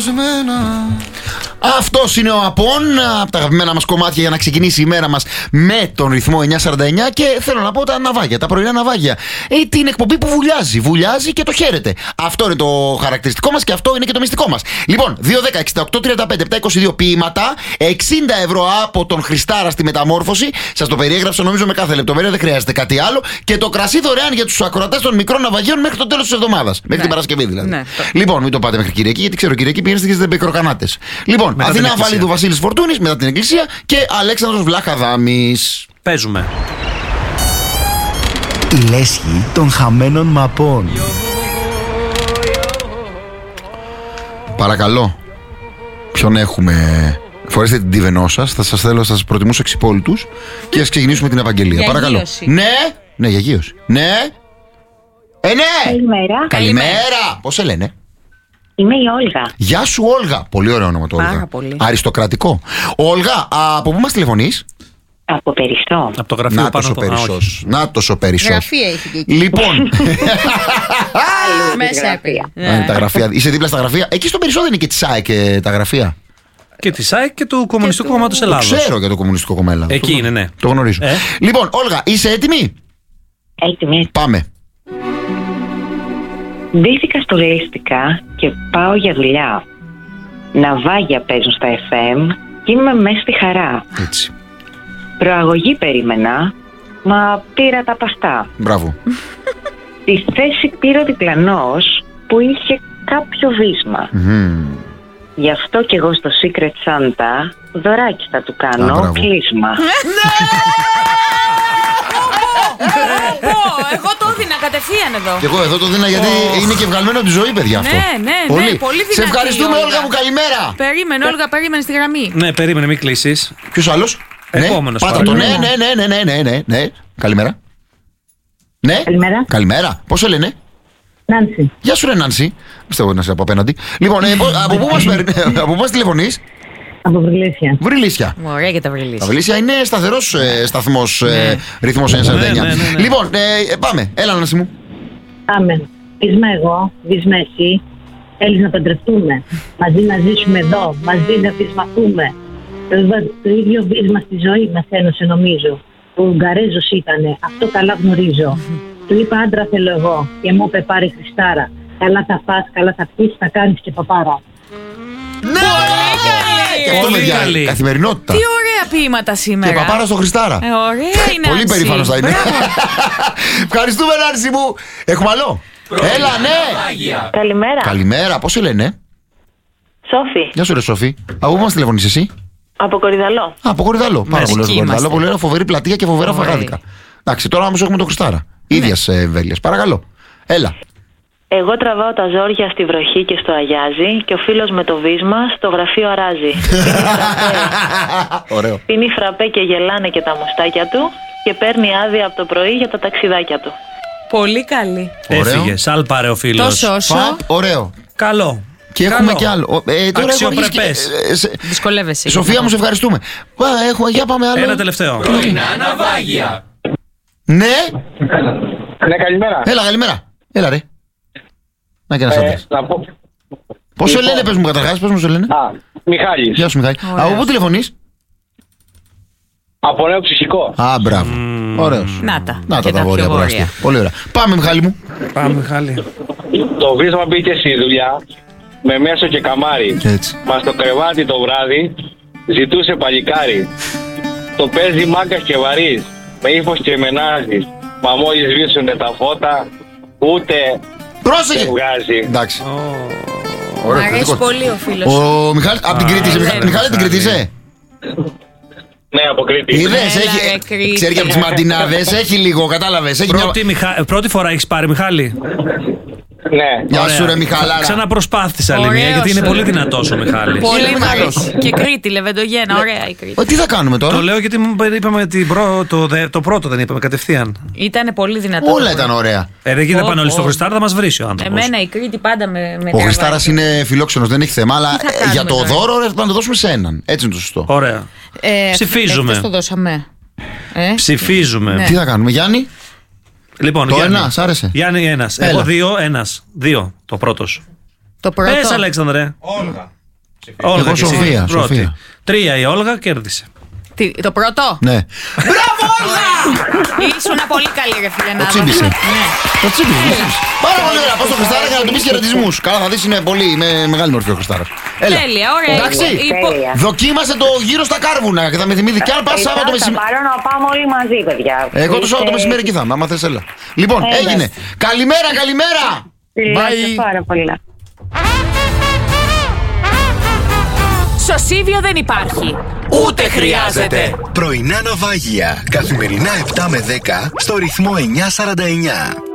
Αυτός είναι ο Απόν, από τα αγαπημένα μας κομμάτια για να ξεκινήσει η μέρα μας με τον ρυθμό 949. Και θέλω να πω τα ναυάγια, τα πρωινά ναυάγια. Την εκπομπή που βουλιάζει και το χαίρετε. Αυτό είναι το χαρακτηριστικό μας και αυτό είναι και το μυστικό μας. Λοιπόν, 2-10-68-35-7-22 ποίηματα, 60 ευρώ από τον Χριστάρα στη Μεταμόρφωση. Σας το περιέγραψα νομίζω με κάθε λεπτομέρεια, δεν χρειάζεται κάτι άλλο. Και το κρασί δωρεάν για τους ακροατές των μικρών ναυαγίων μέχρι το τέλος της εβδομάδας. Μέχρι την Παρασκευή δηλαδή. Ναι. Λοιπόν, μην το πάτε μέχρι Κυριακή, γιατί ξέρω Κυριακή πηγαίνετε και είστε πικροκανάτες. Λοιπόν, Αθηνά Βαλίδου Βασίλης Φορτούνης μετά την Εκκλησία και Αλέξανδρος Βλαχαδάμης. Παίζουμε. Η λέσχη των χαμένων μαπών. Παρακαλώ, ποιον έχουμε? Φορέστε την τιβενό σας, θα σας προτιμήσω εξυπόλυτους και ας ξεκινήσουμε την Ευαγγελία. Για παρακαλώ. γύρωση. Ναι, για γύρωση. Ναι. Ναι. Καλημέρα. Πώς σε λένε? Είμαι η Όλγα. Γεια σου Όλγα. Πολύ ωραίο όνομα το Όλγα. Πάρα πολύ. Αριστοκρατικό. Όλγα, από πού μας τηλεφωνείς? Από Περισσό. Από το γραφείο πάνω ο Περισσός. Νάτος ο Περισσός. Γραφεία έχει και εκεί. Λοιπόν. Μέσα έπαιρνε. Τα γραφεία. Είσαι δίπλα στα γραφεία. Εκεί στο Περισσό δεν είναι και τη ΣΑΕ και τα γραφεία? Και τη ΣΑΕΚ και του Κομμουνιστικού Κόμματος Ελλάδος. Ξέρω για το Κομμουνιστικό Κόμμα Ελλάδος. Εκεί είναι, ναι. Το γνωρίζω. Λοιπόν, Όλγα, είσαι έτοιμη? Έτοιμη. Πάμε. Ντύθηκα στολίστηκα και πάω για δουλειά. Ναυάγια παίζουν στα FM και είμαι μέσα στη χαρά. Έτσι. Προαγωγή περίμενα, μα πήρα τα παστά. Μπράβο. Τη θέση πήρα ο διπλανός που είχε κάποιο βίσμα. Γι' αυτό και εγώ στο Secret Santa δωράκι θα του κάνω κλείσμα. Εγώ το έδινα κατευθείαν εδώ. Και εγώ εδώ το δίνα γιατί είναι και βγαλμένο από τη ζωή, παιδιά αυτό. Ναι, πολύ δυνατή. Σε ευχαριστούμε, Όλγα μου, καλημέρα. Περίμενε, Όλγα, περίμενε στη γραμμή. Ναι, περίμενε, μην κλείσεις. Ποιος άλλος? Επόμενος. Πάτα το. Ναι. Καλημέρα. Ναι. Καλημέρα. Πώς σε λένε? Νάνση. Γεια σου ρε Νάνση. Πιστεύω να είσαι από απέναντι. Λοιπόν, από πού μας τηλεφωνείς? Από Βρυλίσια. Βρυλίσια. Ωραία και τα Βρυλίσια. Τα Βρυλίσια είναι σταθερός σταθμός ρυθμός 149. Λοιπόν, πάμε. Έλα Νάνση μου. Πάμε. Βίσμα εγώ, βίσμα εσύ. Θέλεις να παντρευτούμε. Μαζί να ζήσουμε εδώ. Μαζί να βυσμαθούμε. Το ίδιο βίσμα στη ζωή μας ένωσε νομίζω. Ο Ουγγαρέζος ήτανε. Αυτό καλά γνωρίζω. Του είπα άντρα θέλω εγώ. Και μου είπε πάρε Χριστάρα. Καλά θα φας, καλά θα πεις, θα κάνεις και παπάρα. Ναι! Και αυτό με καθημερινότητα. Τι ωραία ποίηματα σήμερα. Και παπάρα στο Χριστάρα. Ωραία είναι. Πολύ περήφανος θα είναι. Ευχαριστούμε Νάνση μου. Έχουμε άλλο? Έλα, ναι. Καλημέρα. Καλημέρα, πώς σε λένε? Σόφη. Γεια σου ρε Σόφη. Από πού μας τηλεφωνείς εσύ? Από Κορυδαλό. Από Κορυδαλό. Πάρα πολύ ωραίο Κορυδαλό. Πολύ ωραία, φοβερή πλατεία και φοβερά φαγάδικα. Εντάξει, τώρα όμως έχουμε τον Χριστάρα. Ίδιας εμβέλειας. Παρακαλώ. Έλα. Εγώ τραβάω τα ζόρια στη βροχή και στο αγιάζει και ο φίλος με το βίσμα στο γραφείο αράζει. Ωραίο. Πίνει φραπέ και γελάνε και τα μουστάκια του και παίρνει άδεια από το πρωί για τα ταξιδάκια του. Πολύ καλή. Έφυγε, σάλπαρε ο φίλος. Τόσο όσο. Ωραίο. Καλό. Και έχουμε κι άλλο. Αξιοπρεπές. Δυσκολεύεσαι. Σοφία μου, σε ευχαριστούμε. Για πάμε άλλο. Ένα τελευταίο. Πρωινά ναυάγια. Ναι. Ναι, καλημέρα. Έλα, καλημέρα. Έλα ρε. Να και ένας άντρας. Πώς σε λένε, πες μου καταρχάς, πώς μου σε λένε? Μιχάλης. Γεια σου Μιχάλη. Από πού τηλεφωνείς? Από νέο ψυχικό. Α, μπράβο. Ωραίος. Να τα βόρεια προάστια. Πολύ ωραία. Πάμε Μιχάλη μου. Πάμε Μιχάλη. Το βίσμα μπήκε στη δουλειά με μέσο και καμάρι. Έτσι. Μα στο κρεβάτι το βράδυ ζητούσε παλικάρι. Το παίζει μάγκας και βαρύς, με ύφος και μενάζεις. Μα μόλις σβήσουνε τα φώτα, ούτε πρόσεχε βγάζει. Εντάξει. Μ' αρέσει πολύ ο φίλος. Ο Μιχάλης, από την Κρήτη είσαι. Μιχάλη, την Κρήτη είσαι? Ναι, από Κρήτη. Είδες, ξέρει και από τις Μαρτινάδες, έχει λίγο, κατάλαβες. Πρώτη φορά έχεις πάρει Μιχάλη? Ναι. Γεια σου ρε Μιχαλάρα. Ξαναπροσπάθησα άλλη μια, γιατί είναι πολύ δυνατός ο Μιχάλης. Πολύ μ' αρέσει. Και Κρήτη, Λεβεντογένα, ωραία η Κρήτη. Τι θα κάνουμε τώρα? Το λέω γιατί είπαμε το πρώτο δεν είπαμε κατευθείαν. Ήτανε πολύ δυνατό. Όλα ήταν ωραία. Δεν γίνεται πάνε όλοι στο Χριστάρα, θα μας βρει ο άνθρωπος. Εμένα η Κρήτη πάντα με Ο Χριστάρας είναι φιλόξενος, δεν έχει θέμα, αλλά για το δώρο θα το δώσουμε σε έναν. Έτσι είναι το σωστό. Ωραία. Ψηφίζουμε. Το δώσαμε. Ψηφίζουμε. Τι θα κάνουμε, Γιάννη? Λοιπόν, το Γιάννη, ένα, σ' άρεσε? Γιάννη, ένας. Εγώ δύο, ένας. Δύο, το πρώτος. Το πρώτο. Πες, Αλέξανδρε. Όλγα. Όλγα Εγώ και εσύ, Σοφία, πρώτη. Σοφία. 3 η Όλγα, κέρδισε. Το πρώτο. Ναι. Μπράβο, Όλγα! Ήσουν πολύ καλή, ρε φίλε. Το τσίμπησε. Ναι. Το τσίμπησε. Πάρα πολύ ωραία. Πώ το Χριστάρα για να του πει χαιρετισμούς. Καλά, θα δει είναι πολύ με μεγάλη μορφή ο Χριστάρα. Τέλεια, ωραία. Εντάξει. Δοκίμασε το γύρο στα κάρβουνα και θα με θυμηθεί κι αν πα Σάββατο μεσημέρι. Θα πάρω να πάμε όλοι μαζί, παιδιά. Εγώ το Σάββατο μεσημέρι εκεί θα είμαι. Άμα θε, έλα. Λοιπόν, έγινε. Καλημέρα, καλημέρα. Bye. Πάρα πολλά. Σωσίβιο δεν υπάρχει. Ούτε χρειάζεται. Πρωινά ναυάγια. Καθημερινά 7 με 10 στο ρυθμό 949.